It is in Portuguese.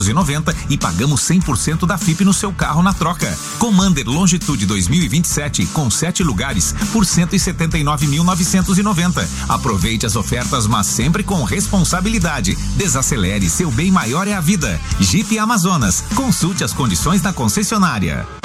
e pagamos 100% da FIP no seu carro na troca. Commander Longitude 2027 com 7 lugares por 179.990. Aproveite as ofertas, mas sempre com responsabilidade. Desacelere, seu bem maior é a vida. Jeep Amazonas. Consulte as condições da concessionária.